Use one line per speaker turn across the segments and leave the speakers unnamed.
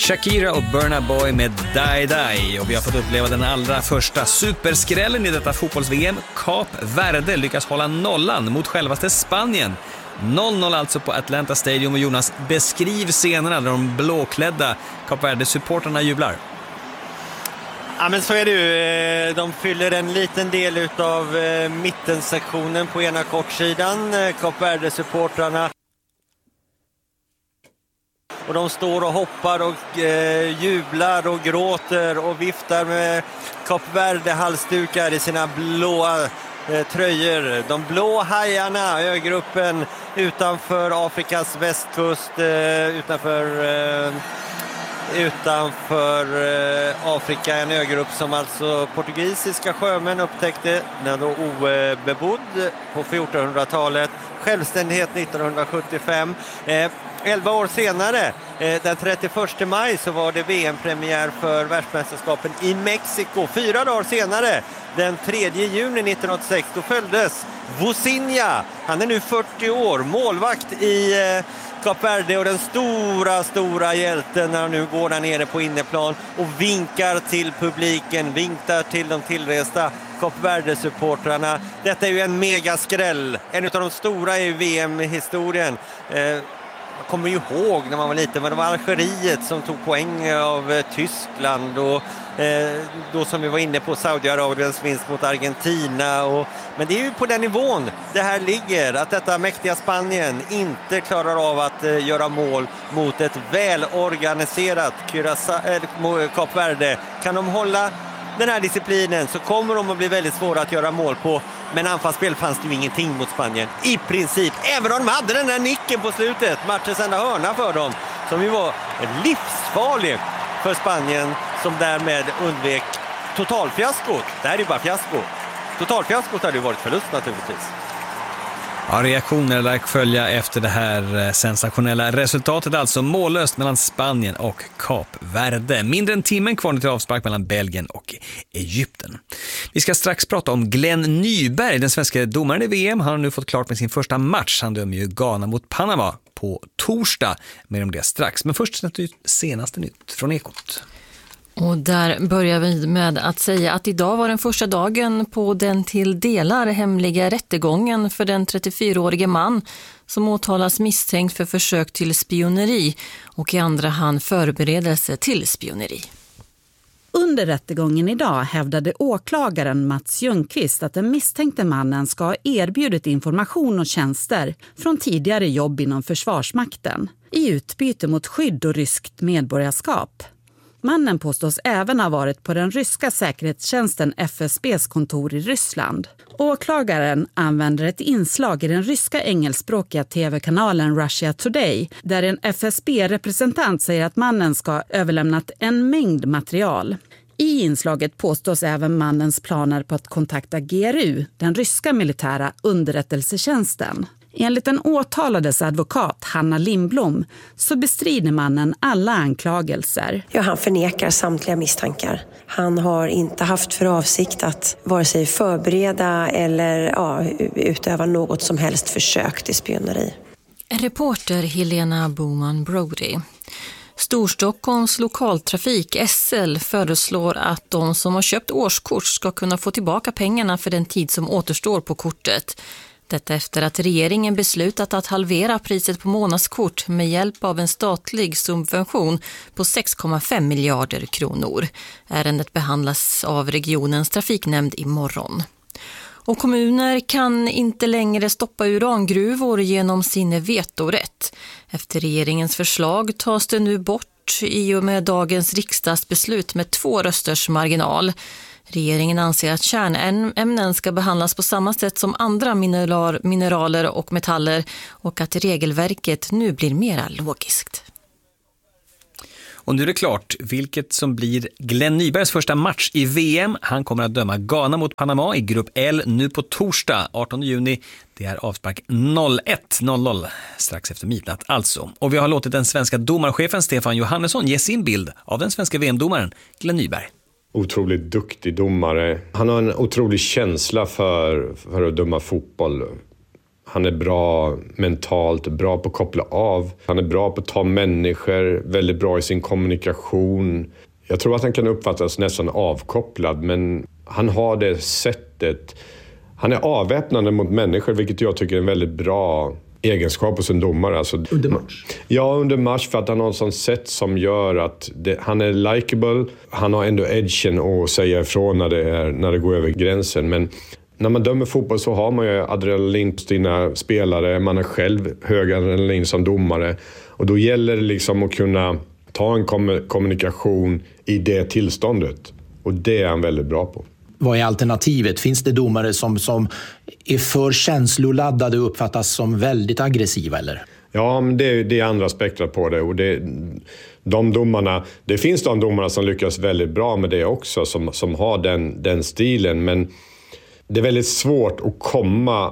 Shakira och Burna Boy med Die Die, och vi har fått uppleva den allra första superskrällen i detta fotbolls-VM. Kap Verde lyckas hålla nollan mot självaste Spanien. 0-0 alltså på Atlanta Stadium, och Jonas, beskriv scenerna där de blåklädda Kap Verde-supporterna jublar.
Ja, men så är det ju. De fyller en liten del av mittensektionen på ena kortsidan, Kap Verde-supportrarna. Och de står och hoppar och jublar och gråter och viftar med Kap Verde-halsdukar i sina blåa tröjor. De blå hajarna, ögruppen utanför Afrikas västkust, utanför Afrika, en ögrupp som alltså portugisiska sjömän upptäckte när då obebodd på 1400-talet, självständighet 1975. 11 år senare, den 31 maj, så var det VM-premiär för världsmästerskapen i Mexiko. 4 dagar senare, den 3 juni 1986, då följdes Vozinha. Han är nu 40 år, målvakt i Kap Verde, och den stora hjälten när han nu går där nere på inneplan och vinkar till publiken, vinkar till de tillresta Kap Verde-supportrarna. Detta är ju en megaskräll, en av de stora i VM-historien. Jag kommer ju ihåg när man var liten, men det var Algeriet som tog poäng av Tyskland, och då som vi var inne på Saudiarabiens vinst mot Argentina. Men det är ju på den nivån det här ligger, att detta mäktiga Spanien inte klarar av att göra mål mot ett välorganiserat Kap Verde. Kan de hålla den här disciplinen så kommer de att bli väldigt svåra att göra mål på. Men anfallsspel fanns det ju ingenting mot Spanien i princip, även om de hade den där nicken på slutet, matchens enda hörna för dem, som ju var livsfarlig för Spanien, som därmed undvek totalfiaskot. Det här är ju bara fiasko. Totalfiaskot hade ju varit förlust naturligtvis.
Ja, reaktioner lär följa efter det här sensationella resultatet, alltså mållöst mellan Spanien och Kap Verde. Mindre än timmen kvar till avspark mellan Belgien och Egypten. Vi ska strax prata om Glenn Nyberg, den svenska domaren i VM. Han har nu fått klart med sin första match. Han dömer ju Ghana mot Panama på torsdag. Mer om det strax. Men först senaste nytt från Ekot.
Och där börjar vi med att säga att idag var den första dagen på den till delar hemliga rättegången för den 34-årige man som åtalas misstänkt för försök till spioneri och i andra hand förberedelse till spioneri.
Under rättegången idag hävdade åklagaren Mats Ljungqvist att den misstänkte mannen ska ha erbjudit information och tjänster från tidigare jobb inom Försvarsmakten i utbyte mot skydd och ryskt medborgarskap. Mannen påstås även ha varit på den ryska säkerhetstjänsten FSBs kontor i Ryssland. Åklagaren använder ett inslag i den ryska engelskspråkiga tv-kanalen Russia Today, där en FSB-representant säger att mannen ska ha överlämnat en mängd material. I inslaget påstås även mannens planer på att kontakta GRU, den ryska militära underrättelsetjänsten. Enligt den åtalades advokat Hanna Lindblom så bestrider mannen alla anklagelser.
Ja, han förnekar samtliga misstankar. Han har inte haft för avsikt att vare sig förbereda eller utöva något som helst försök till spioneri.
Reporter Helena Boman Brody. Storstockholms lokaltrafik SL föreslår att de som har köpt årskort ska kunna få tillbaka pengarna för den tid som återstår på kortet. Detta efter att regeringen beslutat att halvera priset på månadskort med hjälp av en statlig subvention på 6,5 miljarder kronor. Ärendet behandlas av regionens trafiknämnd imorgon. Och kommuner kan inte längre stoppa urangruvor genom sin vetorätt. Efter regeringens förslag tas det nu bort i och med dagens riksdagsbeslut med 2 rösters marginal. Regeringen anser att kärnämnen ska behandlas på samma sätt som andra mineraler och metaller och att regelverket nu blir mera logiskt.
Och nu är det klart vilket som blir Glenn Nybergs första match i VM. Han kommer att döma Ghana mot Panama i grupp L nu på torsdag 18 juni. Det är avspark 01.00 strax efter midnatt alltså. Och vi har låtit den svenska domarchefen Stefan Johannesson ge sin bild av den svenska VM-domaren Glenn Nyberg.
Otroligt duktig domare. Han har en otrolig känsla för att döma fotboll. Han är bra mentalt, bra på att koppla av. Han är bra på att ta människor, väldigt bra i sin kommunikation. Jag tror att han kan uppfattas nästan avkopplad, men han har det sättet. Han är avväpnande mot människor, vilket jag tycker är en väldigt bra egenskap hos en domare. Alltså,
under match?
Ja, under match, för att han har ett sånt sätt som gör att han är likable. Han har ändå edgen att säga ifrån när det går över gränsen. Men när man dömer fotboll så har man ju adrenalin på sina spelare. Man är själv hög adrenalin som domare. Och då gäller det liksom att kunna ta en kommunikation i det tillståndet. Och det är han väldigt bra på.
Vad är alternativet? Finns det domare som är för känsloladdade och uppfattas som väldigt aggressiva, eller?
Ja, men det är andra aspekter på det. Och det finns de domarna som lyckas väldigt bra med det också, som har den stilen. Men det är väldigt svårt att komma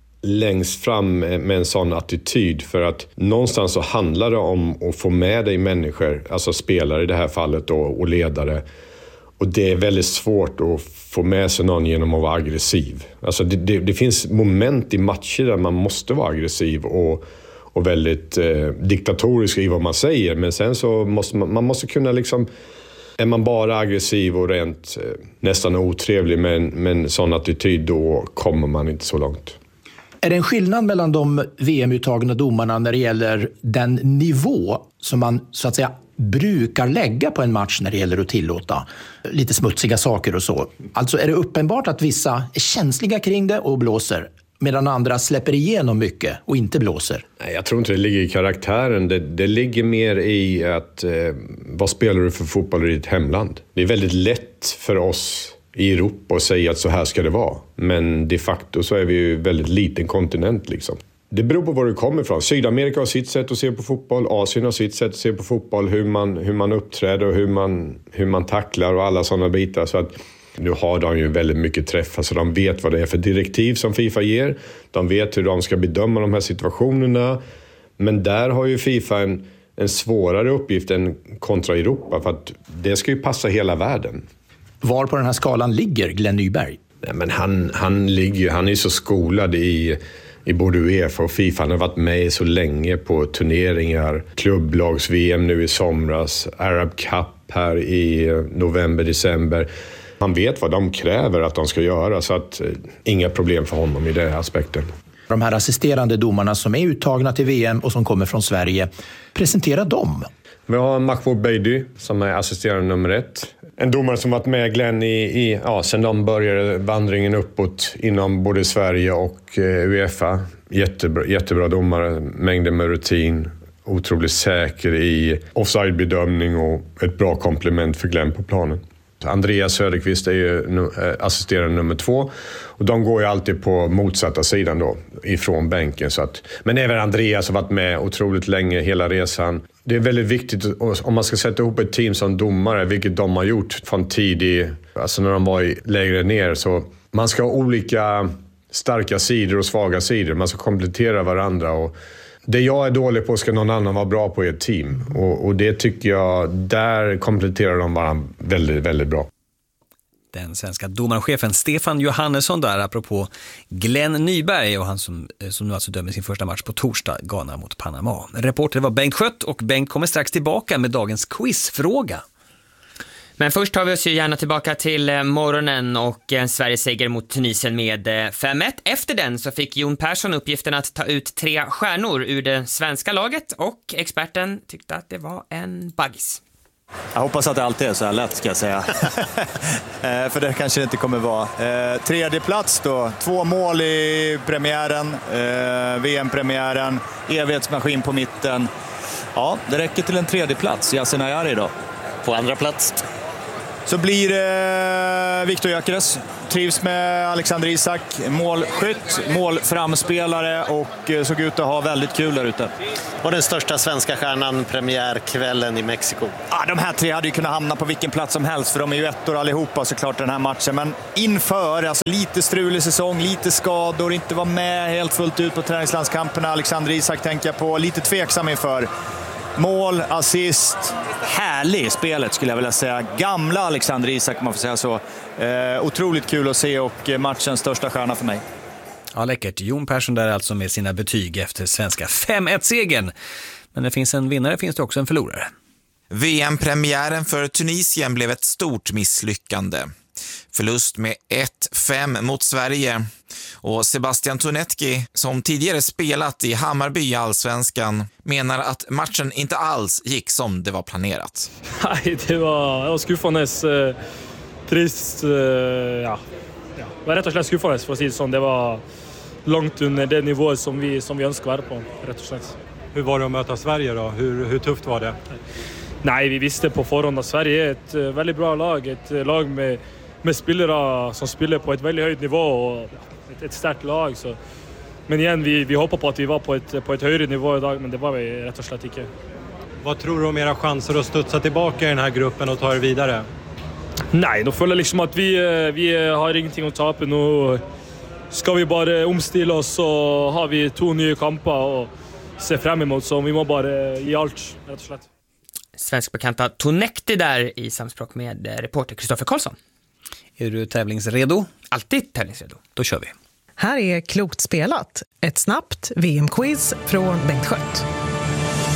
längst fram med en sån attityd, för att någonstans så handlar det om att få med dig människor, alltså spelare i det här fallet och ledare. Och det är väldigt svårt att få med sig någon genom att vara aggressiv. Alltså det finns moment i matcher där man måste vara aggressiv och väldigt diktatorisk i vad man säger. Men sen så måste man måste kunna liksom... Är man bara aggressiv och rent nästan otrevlig med en sån attityd, då kommer man inte så långt.
Är det en skillnad mellan de VM-uttagna domarna när det gäller den nivå som man så att säga brukar lägga på en match när det gäller att tillåta lite smutsiga saker och så? Alltså är det uppenbart att vissa är känsliga kring det och blåser, medan andra släpper igenom mycket och inte blåser?
Nej, jag tror inte det ligger i karaktären. Det ligger mer i att vad spelar du för fotboll i ditt hemland? Det är väldigt lätt för oss i Europa att säga att så här ska det vara. Men de facto så är vi ju väldigt liten kontinent liksom. Det beror på var du kommer ifrån. Sydamerika har sitt sätt att se på fotboll. Asien har sitt sätt att se på fotboll. Hur man uppträder och hur man tacklar och alla sådana bitar. Så att nu har de ju väldigt mycket träffar, så de vet vad det är för direktiv som FIFA ger. De vet hur de ska bedöma de här situationerna. Men där har ju FIFA en svårare uppgift än kontra Europa, för att det ska ju passa hela världen.
Var på den här skalan ligger Glenn Nyberg?
Nej, men han är så skolad i både UEFA och FIFA. Han har varit med så länge på turneringar, klubblags-VM nu i somras, Arab Cup här i november, december. Han vet vad de kräver att de ska göra, så att inga problem för honom i den aspekten.
De här assisterande domarna som är uttagna till VM och som kommer från Sverige, presentera dem.
Vi har Mahmoud Beidy som är assisterande nummer 1. En domare som varit med Glenn sen de började vandringen uppåt inom både Sverige och UEFA. Jättebra domare, mängder med rutin, otroligt säker i offside-bedömning och ett bra komplement för Glenn på planen. Andreas Söderqvist är ju assisterande nummer 2. Och de går ju alltid på motsatta sidan då, ifrån bänken. Men även Andreas har varit med otroligt länge hela resan. Det är väldigt viktigt om man ska sätta ihop ett team som domare, vilket de har gjort från tidigt, alltså när de var lägre ner. Så man ska ha olika starka sidor och svaga sidor. Man ska komplettera varandra, och det jag är dålig på ska någon annan vara bra på i ett team. Och det tycker jag, där kompletterar de varandra väldigt, väldigt bra.
Den svenska domarchefen Stefan Johannesson där, apropå Glenn Nyberg och han som nu alltså dömer sin första match på torsdag, Ghana mot Panama. Reporter var Bengt Schött, och Bengt kommer strax tillbaka med dagens quizfråga.
Men först tar vi oss ju gärna tillbaka till morgonen och Sveriges seger mot Tunisien med 5-1. Efter den så fick Jon Persson uppgiften att ta ut 3 stjärnor ur det svenska laget, och experten tyckte att det var en baggis.
Jag hoppas att det alltid är så här lätt, ska jag säga. För det kanske det inte kommer vara. 3:e plats då. 2 mål i premiären, VM-premiären, evighetsmaskin på mitten. Ja, det räcker till en 3:e plats. Yasin Ayari då.
På andra plats
så blir det Viktor Gyökeres. Trivs med Alexander Isak, målskytt, målframspelare, och såg ut att ha väldigt kul där ute.
Och den största svenska stjärnan premiärkvällen i Mexiko.
Ja, de här 3 hade ju kunnat hamna på vilken plats som helst, för de är ju ettor allihopa såklart den här matchen. Men inför, alltså lite strulig säsong, lite skador, inte var med helt fullt ut på träningslandskamperna. Alexander Isak tänker jag på, lite tveksam inför. Mål, assist, härlig spelet skulle jag vilja säga. Gamla Alexander Isak, man får säga så. Otroligt kul att se, och matchens största stjärna för mig.
Ja, läckert. Jon Persson där alltså med sina betyg efter svenska 5-1-segern. Men det finns en vinnare, finns det också en förlorare.
VM-premiären för Tunisien blev ett stort misslyckande. Förlust med 1-5 mot Sverige. Och Sebastian Tonetki, som tidigare spelat i Hammarby i Allsvenskan, menar att matchen inte alls gick som det var planerat.
Nej, det var skuffandes, trist, ja. Det var rätt och slett skuffandes för att säga det som. Det var långt under det nivå som vi önskar vara på, rätt och slett.
Hur var det att möta Sverige då? Hur tufft var det?
Nej, vi visste på förhand att Sverige är ett väldigt bra lag. Ett lag med spelare som spelar på ett väldigt högt nivå och ett starkt lag. Så. Men igen, vi hoppar på att vi var på ett högre nivå idag, men det var vi rätt och slett inte.
Vad tror du om era chanser att studsa tillbaka i den här gruppen och ta er vidare?
Nej, då följer liksom att vi har ingenting att ta på nu. Ska vi bara omstilla oss så har vi 2 nya kamper och se fram emot, så vi må bara ge allt, rätt och slett.
Svenskbekanta Tonekti där i samspråk med reporter Kristoffer Karlsson.
Är du tävlingsredo?
Alltid tävlingsredo.
Då kör vi.
Här är Klokt spelat, ett snabbt VM-quiz från Bengt Skött.